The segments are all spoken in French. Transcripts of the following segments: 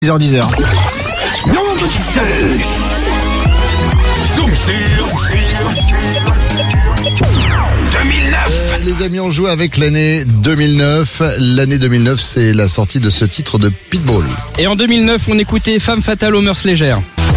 10h. Non, Zoom sur 2009. Les amis, on joue avec l'année 2009. L'année 2009, c'est la sortie de ce titre de Pitbull. Et en 2009, on écoutait Femme fatale aux mœurs légères.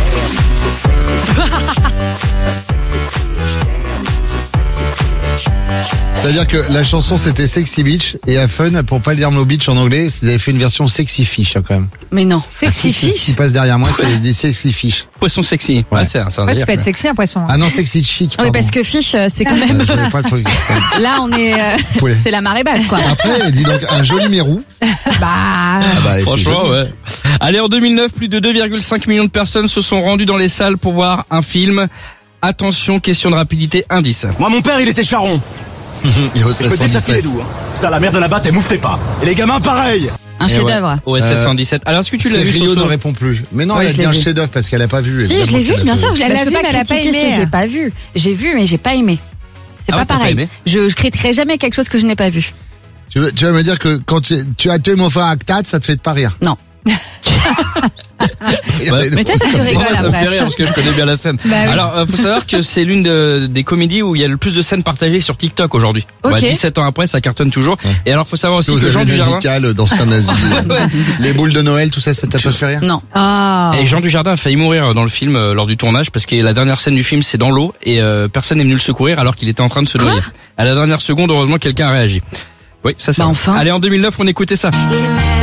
C'est-à-dire que la chanson c'était Sexy Beach et à Fun, pour pas le dire No Beach en anglais, ils avaient fait une version Sexy Fish quand même. Mais non. Sexy Fish. Ce qui passe derrière moi, c'est des Sexy Fish. Poisson sexy. Ouais. C'est un Ça délire, peut être quoi. sexy un poisson. Ah non, Sexy Chic. Oui, pardon. parce que fish, c'est quand même. Je n'avais pas le truc. Là, on est. Poulet. C'est la marée basse, quoi. Après, dis donc, un joli mérou. Bah, C'est Franchement, joli. ouais. Allez, en 2009, plus de 2,5 millions de personnes se sont rendues dans les salles pour voir un film. Attention, question de rapidité, indice. Moi, mon père, il était charron. Il y a au Je peux te dire que ça 717. filait doux. Hein. Ça, la merde là-bas, t'es mouflez pas. Et les gamins, pareil. Un chef-d'œuvre. Ouais, 117. Alors, est-ce que tu l'as vu, Rio Soso ne répond plus. Mais non, Ouais, elle a je dit l'ai un vu. chef-d'œuvre parce qu'elle a pas vu. Si, je évidemment l'ai vu, qu'elle a bien pas sûr. vu. Je Elle l'ai l'a pas vu, mais elle a pas critiqué aimé. si j'ai pas vu. J'ai vu, mais j'ai pas aimé. C'est Ah pas ouais, t'as pas pareil. aimé Je critiquerai jamais quelque chose que je n'ai pas vu. Tu vas me dire que quand tu as tué mon frère Actat, ça te fait pas rire. Non. Ouais. Mais toi, tu Moi, rigoles ça me fait après. rire parce que je connais bien la scène. Bah oui. Alors, faut savoir que c'est l'une des comédies où il y a le plus de scènes partagées sur TikTok aujourd'hui. Ok. Bah, 17 ans après, ça cartonne toujours. Et alors, faut savoir aussi Vous que avez Jean une Dujardin, amicale dans un asile. Les boules de Noël, tout ça t'a pas fait rire? Non. ah. et Jean Dujardin a failli mourir dans le film lors du tournage parce que la dernière scène du film c'est dans l'eau et personne n'est venu le secourir alors qu'il était en train de se noyer. À la dernière seconde, heureusement, quelqu'un a réagi. Oui, ça c'est. Bah vrai. enfin. Allez, en 2009, on écoutait ça. Cœur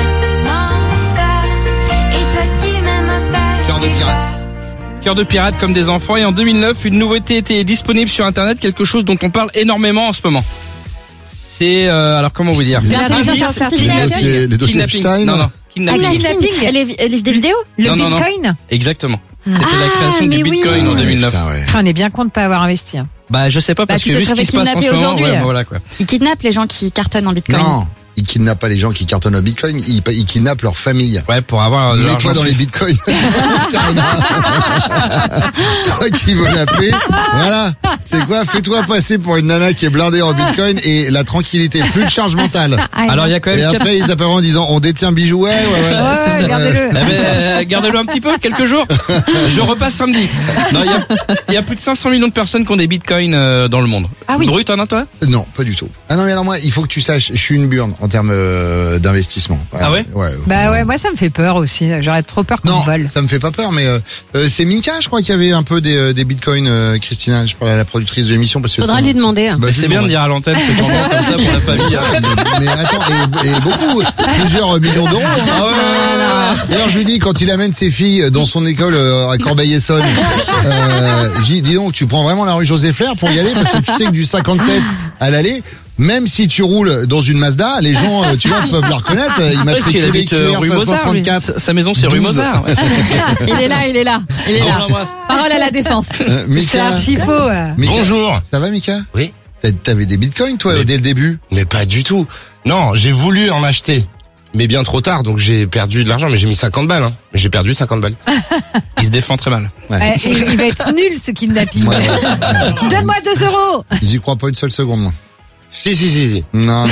de pirate. Cœur de pirate comme des enfants. Et en 2009, une nouveauté était disponible sur Internet, quelque chose dont on parle énormément en ce moment. C'est alors comment vous dire L'intelligence Indice. artificielle. Les dossiers Kidnapping. Epstein. Non, non. Kidnapping. Kidnapping. Elle livre des vidéos? Le Non, non, non. Bitcoin. Exactement. C'était la création mais du oui. Bitcoin en 2009. Putain, ouais. On est bien con de pas avoir investi. Hein. Bah je sais pas parce tu que te vu ce qui se serais passe en kidnappé ce moment, aujourd'hui. voilà quoi. Ils kidnappent les gens qui cartonnent en bitcoin. Non, ils kidnappent pas les gens qui cartonnent au Bitcoin, ils kidnappent leur famille. Ouais, pour avoir de Mets-toi l'argent. dans les bitcoins. Toi qui veux l'appeler, voilà. C'est quoi? Fais-toi passer pour une nana qui est blindée en bitcoin et la tranquillité, plus de charge mentale. Alors il y a quand même Et quatre- après ils appelleront en disant on détient bijou, ouais. c'est ça. Regardez-le. Eh ben, gardez-le un petit peu, quelques jours. Je repasse samedi. Non, il y a plus de 500 millions de personnes qui ont des bitcoins dans le monde. Ah oui. Brut, hein, toi? Non, pas du tout. Ah non mais alors moi, il faut que tu saches, je suis une burne en termes d'investissement. Ah ouais? Bah ouais, moi ça me fait peur aussi. J'aurais trop peur qu'on Non, me vole. ça me fait pas peur, mais c'est Mika, je crois, qu'il y avait un peu des bitcoins, Christina. Je parlais à la productrice de l'émission parce que Faudra lui demander. Bah, Mais je c'est lui bien de demanderai. dire à l'antenne ce qu'on voit comme ça pour la famille. Mais attends, et beaucoup, plusieurs millions d'euros. Hein. Ah ouais, ouais, ouais. D'ailleurs, je lui dis, quand il amène ses filles dans son école à Corbeil-Essonnes, j'ai dit, dis donc, tu prends vraiment la rue José Flair pour y aller, parce que tu sais que du 57 à l'aller, même si tu roules dans une Mazda, les gens, tu vois, peuvent la reconnaître. Ils Parce qu'il matriculent habite QR rue Mozart. lui. 534. Sa maison c'est rue 12. Mozart. Ouais. Il est là. Il est On là. l'embrasse. Parole à la défense. C'est Mika, archi faux. Mika, Bonjour. ça va, Mika? Oui. T'avais des bitcoins, toi, Mais- dès le début? Mais pas du tout. Non, j'ai voulu en acheter. Mais bien trop tard, donc j'ai perdu de l'argent. Mais j'ai mis 50 balles. Hein. Mais j'ai perdu 50 balles. Il se défend très mal. Ouais. Il va être nul ce kidnapping. Ouais. Donne-moi 2 euros. J'y crois pas une seule seconde, moi. Si. Non.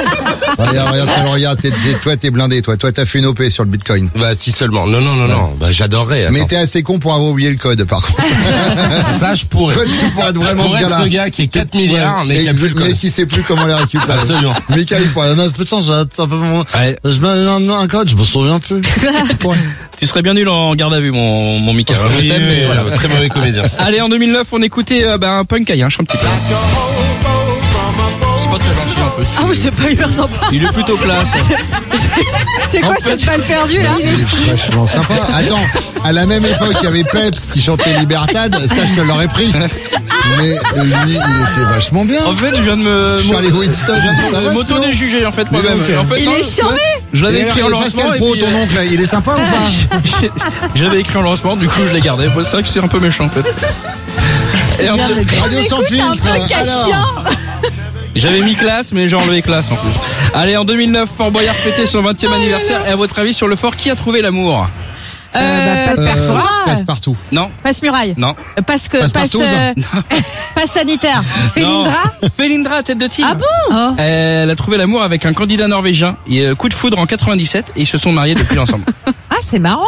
regarde, toi, t'es blindé, toi. Toi, t'as fait une OP sur le bitcoin. Bah si seulement. Non. Bah j'adorerais. Mais attends. t'es assez con pour avoir oublié le code, par contre. Ça, je pourrais. Toi, tu pourrais être vraiment Pour ce être gars-là. ce gars qui est 4 milliards, mais qui a plus le mais code. qui sait plus comment les récupérer. Absolument. Mika, il pourrait, non, putain, j'ai un peu mon, Ouais. je mets un code, je me souviens plus. Ouais. Tu serais bien nul en garde à vue, mon Mika. Je Oui, t'aime, mais voilà. très mauvais comédien. Allez, en 2009, on écoutait un punk un petit peu. C'est pas très gentil en plus. Ah oui, c'est pas hyper sympa. Il est plutôt classe. C'est quoi En fait- cette balle perdue là? Il est vachement sympa. Attends, à la même époque, il y avait Peps qui chantait Libertad, ça, je te l'aurais pris. Mais lui, il était vachement bien. En fait, je viens de me Charlie Winston, ça va, sinon m'auto-déjuger en fait moi-même. Mais donc, En fait, il non, est je- charmé. Je l'avais Et écrit en alors, lancement Pascal et Pro, puis, ton oncle, là, il est sympa ou pas? j'avais écrit en lancement, du coup je l'ai gardé. C'est vrai que c'est un peu méchant en fait. Et en bien fait, de le Radio sans filtre. Alors, j'avais mis classe, mais j'ai enlevé classe en plus. Allez, en 2009, Fort Boyard fêtait son 20e anniversaire. Et à votre avis, sur le fort, qui a trouvé l'amour? Pas le père Fouras. passe partout. Non, Passe muraille. non. Passe Passe-partout. passe sanitaire. Félindra. Non. Félindra, tête de tigre. Ah bon? Oh. Elle a trouvé l'amour avec un candidat norvégien. Et, coup de foudre en 97 et ils se sont mariés depuis ensemble. Ah c'est marrant.